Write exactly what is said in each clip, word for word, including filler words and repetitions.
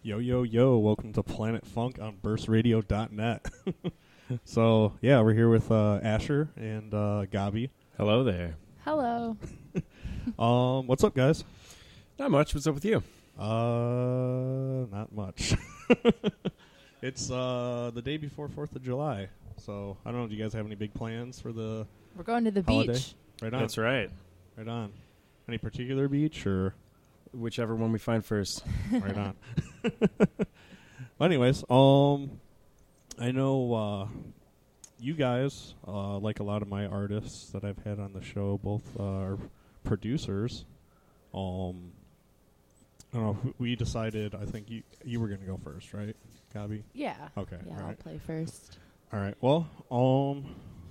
Yo, yo, yo, welcome to Planet Funk on burst radio dot net. So, yeah, we're here with uh, Asher and uh, Gabi. Hello there. Hello. um, what's up, guys? Not much. What's up with you? Uh, not much. It's uh, the day before fourth of July. So, I don't know, do you guys have any big plans for the We're going to the holiday? beach. Right on. That's right. Right on. Any particular beach or... Whichever one we find first. Right on. Well, anyways, um, I know uh, you guys, uh, like a lot of my artists that I've had on the show, both uh, are producers. Um, I don't know. who- We decided. I think you you were going to go first, right, Gabi? Yeah. Okay. Yeah, all I'll right. play first. All right. Well, um,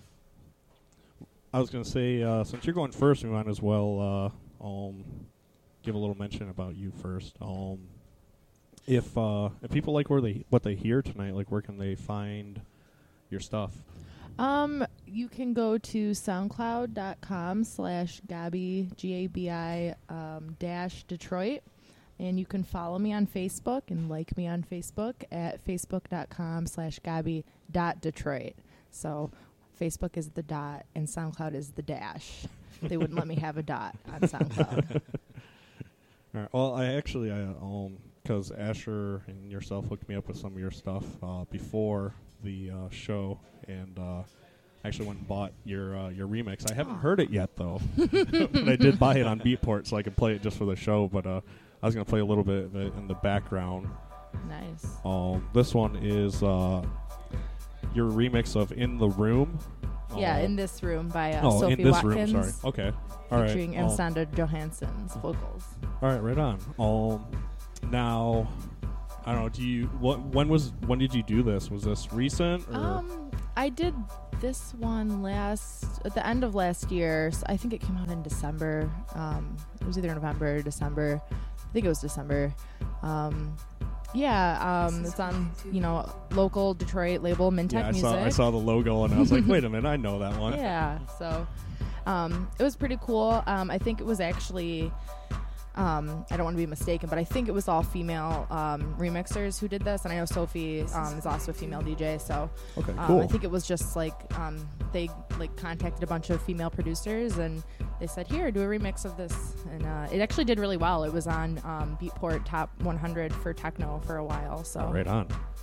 I was going to say uh, since you're going first, we might as well uh, um. give a little mention about you first. Um, if uh, if people like where they what they hear tonight, like where can they find your stuff? Um, you can go to soundcloud dot com slash Gabi, G A B I, um, dash Detroit. And you can follow me on Facebook and like me on Facebook at facebook dot com slash Gabi dot Detroit. So Facebook is the dot and SoundCloud is the dash. They wouldn't let me have a dot on SoundCloud. All right. Well, I actually, I um, because Asher and yourself hooked me up with some of your stuff uh, before the uh, show, and uh, actually went and bought your uh, your remix. I haven't Aw. heard it yet though, but I did buy it on Beatport so I could play it just for the show. But uh, I was gonna play a little bit of it in the background. Nice. Um, this one is uh, your remix of "In the Room." Yeah, Um, In This Room by uh, oh, Sophie in this Watkins. room. Sorry. Okay. All right. Featuring um, Amstanda Johansson's vocals. all right. Right on. Um, now, I don't know. Do you? What? When was? When did you do this? Was this recent? Or? Um, I did this one last at the end of last year. So I think it came out in December. Um, it was either November or December. I think it was December. Um, yeah. Um, it's on you know local Detroit label Mintech yeah, I Music. saw. I saw the logo and I was like, wait a minute, I know that one. Yeah. So, um, it was pretty cool. Um, I think it was actually. Um, I don't want to be mistaken, but I think it was all female um, remixers who did this, and I know Sophie um, is also a female D J. So Okay. um, Cool. I think it was just like um, they like contacted a bunch of female producers, and they said, "Here, do a remix of this." And uh, it actually did really well. It was on um, Beatport Top one hundred for techno for a while. So Right on.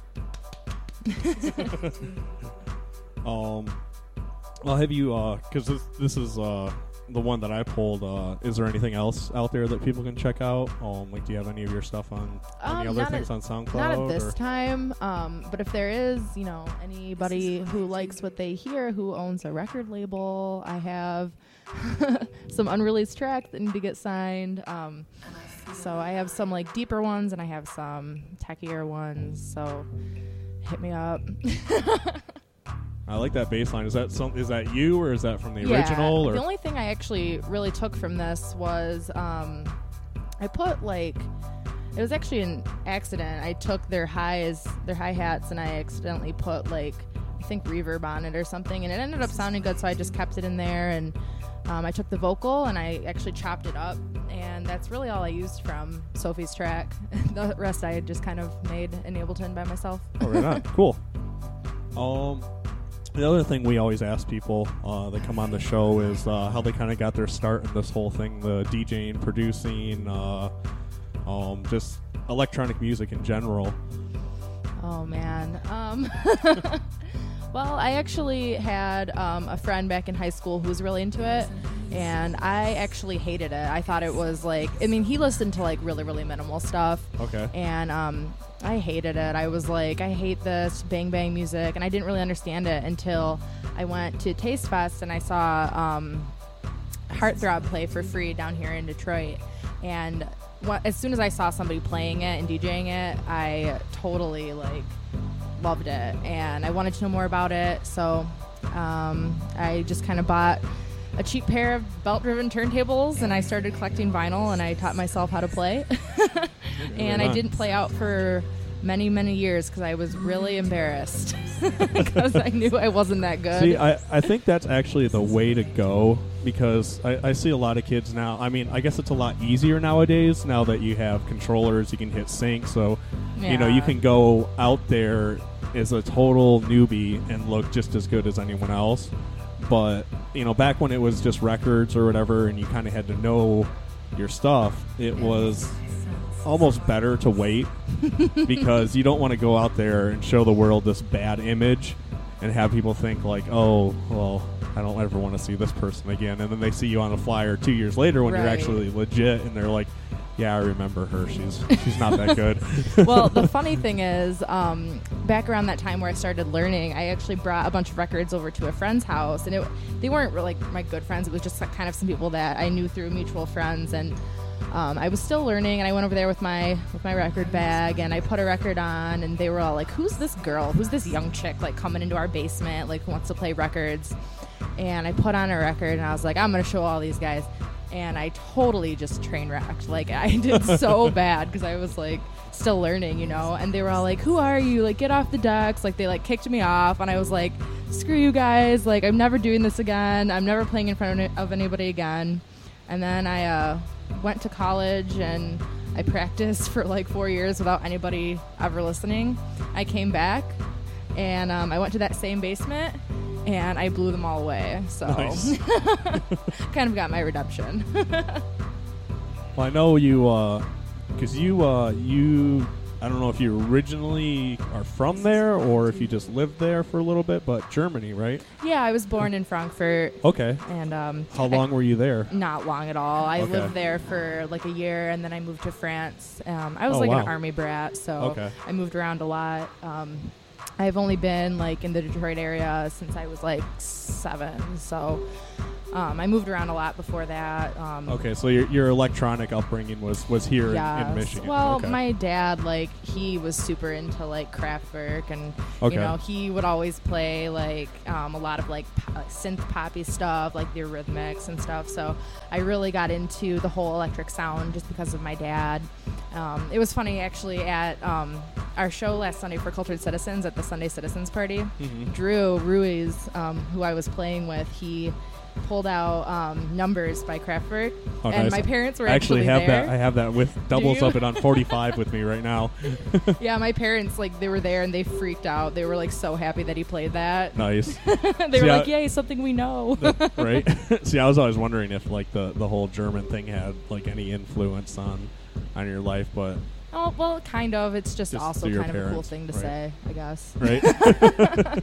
um, well, have you? Because this this is uh, the one that I pulled. Uh, is there anything else out there that people can check out? Um, like, do you have any of your stuff on Um, any other not things at- on SoundCloud? Not at this or? time, um, but if there is, you know, anybody who likes what they hear, who owns a record label, I have some unreleased tracks that need to get signed. Um, so I have some like deeper ones, and I have some techier ones. So hit me up. I like that bass line. Is that some? Is that you, or is that from the Yeah, original? Or the only thing I actually really took from this was um, I put like it was actually an accident. I took their highs, their hi hats, and I accidentally put like I think reverb on it or something, and it ended up sounding good. So I just kept it in there, and um, I took the vocal and I actually chopped it up, and that's really all I used from Sophie's track. The rest I had just kind of made in Ableton by myself. Oh, right on. Cool. Um, the other thing we always ask people uh, that come on the show is uh, how they kind of got their start in this whole thing, the DJing, producing, uh, um, just electronic music in general. Oh man. Um, well, I actually had um, a friend back in high school who was really into it, and I actually hated it. I thought it was like, I mean, he listened to like really, really minimal stuff, Okay. and um, I hated it. I was like, I hate this bang bang music, and I didn't really understand it until I went to Taste Fest and I saw um, Heartthrob play for free down here in Detroit, and what, as soon as I saw somebody playing it and DJing it, I totally like loved it, and I wanted to know more about it. So um, I just kind of bought a cheap pair of belt-driven turntables, and I started collecting vinyl, and I taught myself how to play. And I didn't play out for many, many years because I was really embarrassed because I knew I wasn't that good. See, I, I think that's actually the way to go, because I, I see a lot of kids now. I mean, I guess it's a lot easier nowadays now that you have controllers, you can hit sync. So You know, you Yeah. can go out there as a total newbie and look just as good as anyone else. But, you know, back when it was just records or whatever and you kind of had to know your stuff, it was almost better to wait because you don't want to go out there and show the world this bad image and have people think like, oh, well, I don't ever want to see this person again. And then they see you on a flyer two years later when you're Right. actually legit and they're like, yeah, I remember her. She's she's not that good. Well, the funny thing is, um, back around that time where I started learning, I actually brought a bunch of records over to a friend's house, and it, they weren't really like my good friends. It was just kind of some people that I knew through mutual friends, and um, I was still learning. And I went over there with my with my record bag, and I put a record on, and they were all like, "Who's this girl? Who's this young chick like coming into our basement? Like who wants to play records?" And I put on a record, and I was like, "I'm gonna show all these guys." And I totally just train wrecked. Like, I did so bad because I was, like, still learning, you know? And they were all like, who are you? Like, get off the decks. Like, they, like, kicked me off. And I was like, screw you guys. Like, I'm never doing this again. I'm never playing in front of anybody again. And then I uh, went to college and I practiced for, like, four years without anybody ever listening. I came back and um, I went to that same basement. And I blew them all away, so Nice. kind of got my redemption. Well, I know you, because you, uh, you, I don't know if you originally are from there or if you just lived there for a little bit, but Germany, right? Yeah, I was born in Frankfurt, Okay. and um, How long I, were you there? not long at all. I Okay. lived there for like a year, and then I moved to France. Um, I was Oh, like wow. an army brat, so Okay. I moved around a lot. Um, I've only been like in the Detroit area since I was like seven, so um, I moved around a lot before that. Um, Okay, so your your electronic upbringing was, was here in, in Yes. Michigan. Well, okay. my dad, like, he was super into like Kraftwerk, and Okay. you know, he would always play like um, a lot of like po- synth poppy stuff, like the Eurythmics and stuff. So I really got into the whole electric sound just because of my dad. Um, it was funny actually at um, our show last Sunday for Cultured Citizens at the Sunday Citizens Party. Mhm. Drew Ruiz, um, who I was playing with, he pulled out um, Numbers by Kraftwerk, Oh, and nice. my parents were I actually have there. that. I have that with doubles you? up it on forty-five with me right now. Yeah, my parents, like, they were there and they freaked out. They were like so happy that he played that. Nice. They See, were I- like, "Yay, something we know." Right? See, I was always wondering if like the, the whole German thing had like any influence on on your life, but Oh, well, kind of. It's just, Just also through your kind of a cool parents, thing to right. say, I guess. right.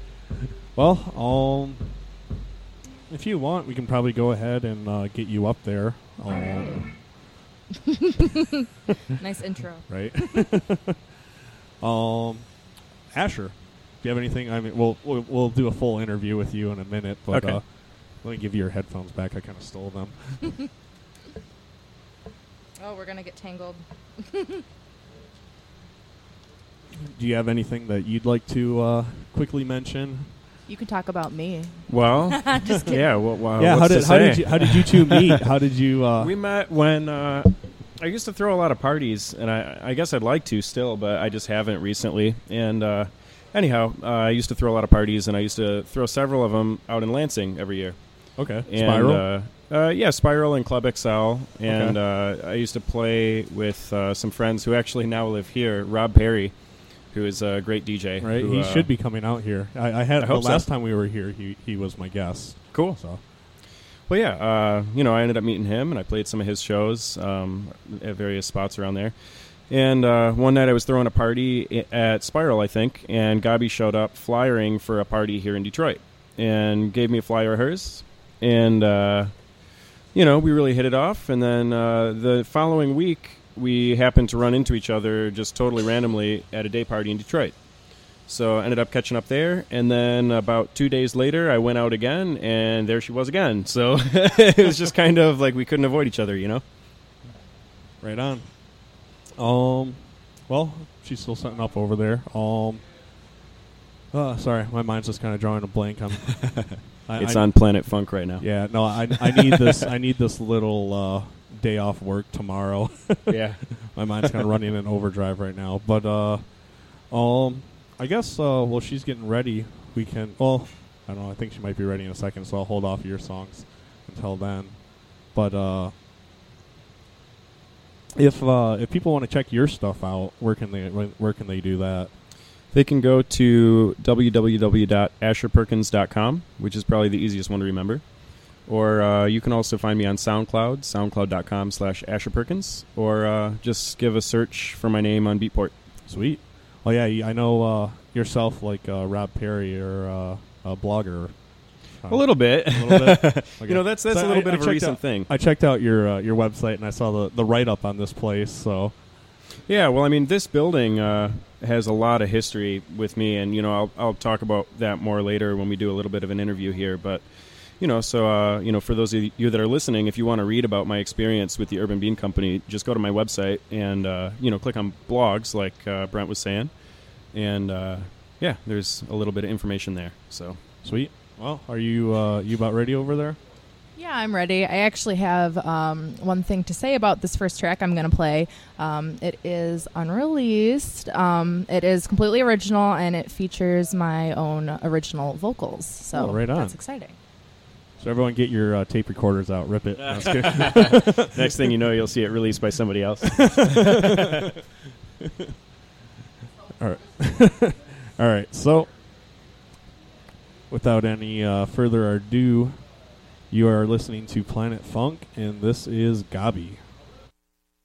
Well, um, if you want, we can probably go ahead and uh, get you up there. Um, Nice intro. right. um, Asher, do you have anything? I mean, we'll, we'll we'll do a full interview with you in a minute, but Okay. uh, let me give you your headphones back. I kind of stole them. Oh, we're gonna get tangled. Do you have anything that you'd like to uh, quickly mention? You can talk about me. Well, Just kidding. yeah. Well, well, yeah. How what's did to how did say? you how did you two meet? How did you? Uh, We met when uh, I used to throw a lot of parties, and I, I guess I'd like to still, but I just haven't recently. And uh, anyhow, uh, I used to throw a lot of parties, and I used to throw several of them out in Lansing every year. okay. And, Spiral. Uh, uh, yeah, Spiral and Club X L. And uh, I used to play with uh, some friends who actually now live here. Rob Perry, who is a great D J. Right, who, he uh, should be coming out here. I, I had I the hope so. last time we were here. He he was my guest. Cool. So Well, yeah, uh, you know, I ended up meeting him, and I played some of his shows um, at various spots around there. And uh, one night I was throwing a party i- at Spiral, I think, and Gabi showed up flyering for a party here in Detroit and gave me a flyer of hers. And, uh, you know, we really hit it off. And then uh, the following week, we happened to run into each other just totally randomly at a day party in Detroit. So I ended up catching up there, and then about two days later, I went out again, and there she was again. So it was just kind of like we couldn't avoid each other, you know? right on. Um, well, she's still setting up over there. Um, uh, sorry, my mind's just kind of drawing a blank. I'm, I, It's I, on Planet Funk right now. Yeah, no, I I need this. I need this little uh, day off work tomorrow. Yeah. My mind's kind of running in overdrive right now. But uh, um, I guess uh, while she's getting ready, we can. Well, I don't know. I think she might be ready in a second, so I'll hold off your songs until then. But uh, if uh, if people want to check your stuff out, where can they where can they do that? They can go to w w w dot asher perkins dot com, which is probably the easiest one to remember. Or uh, you can also find me on SoundCloud, soundcloud dot com slash Asher Perkins, or uh, just give a search for my name on Beatport. Sweet. Oh yeah, I know uh, yourself, like uh, Rob Perry, or uh, a blogger. Uh, a little bit. A little bit. Okay. You know, that's that's So a little I- bit I of a checked recent out- thing. I checked out your uh, your website and I saw the, the write up on this place. So Yeah, well, I mean, this building uh, has a lot of history with me, and you know, I'll I'll talk about that more later when we do a little bit of an interview here. But you know, so uh, you know, for those of you that are listening, if you want to read about my experience with the Urban Bean Company, just go to my website and uh, you know, click on blogs, like uh, Brent was saying, and uh, yeah, there's a little bit of information there. So sweet. Well, are you uh, you about ready over there? Yeah, I'm ready. I actually have um, one thing to say about this first track I'm going to play. Um, it is unreleased. Um, it is completely original, and it features my own original vocals. So Oh, right on. that's exciting. So everyone, get your uh, tape recorders out. Rip it. No, just kidding. next thing you know, you'll see it released by somebody else. All right. All right. So, without any uh, further ado, you are listening to Planet Funk, and this is Gabi.